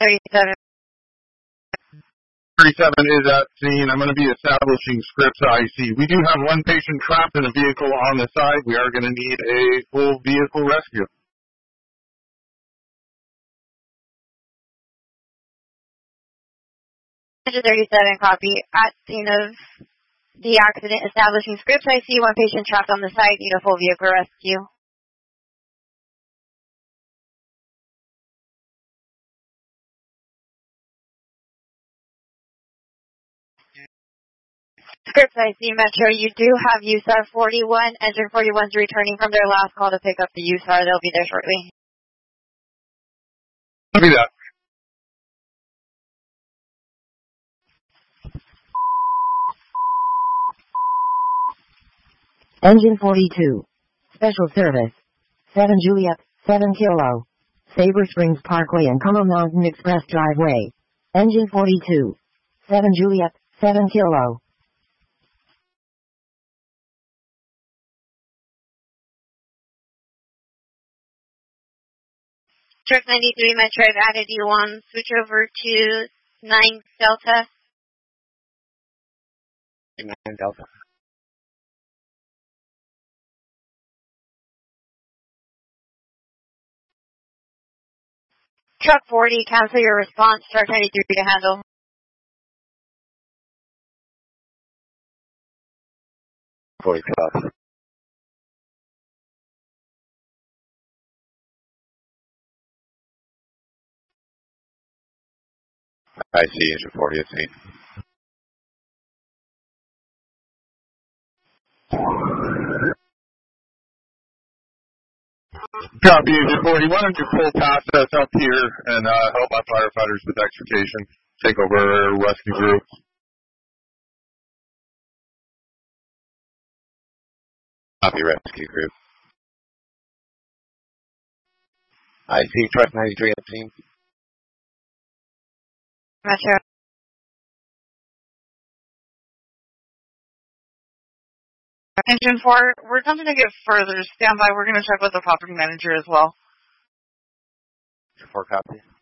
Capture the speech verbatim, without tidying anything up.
thirty-seven. thirty-seven is at scene. I'm going to be establishing Scripps I C. We do have one patient trapped in a vehicle on the side. We are going to need a full vehicle rescue. thirty-seven, copy. At scene of the accident, establishing Scripps I C. One patient trapped on the side. Need a full vehicle rescue. Scripps I C Metro, you do have U S A R forty-one. Engine forty-one is returning from their last call to pick up the U S A R. They'll be there shortly. Copy that. Engine forty-two. Special service. seven Juliet, seven Kilo. Sabre Springs Parkway and Como Mountain Express Driveway. Engine forty-two. seven Juliet, seven Kilo. Truck ninety-three Metro, I've added you on. Switch over to nine Delta. nine Delta. Truck forty, cancel your response. Truck ninety-three to handle. forty plus. I see engine forty at scene. Copy engine forty. Why don't you pull past us up here and uh, help my firefighters with extrication? Take over rescue group. Copy rescue group. I see truck ninety-three at scene. Metro. Engine four, we're attempting to get further. Stand by. We're going to check with the property manager as well. Engine four copy.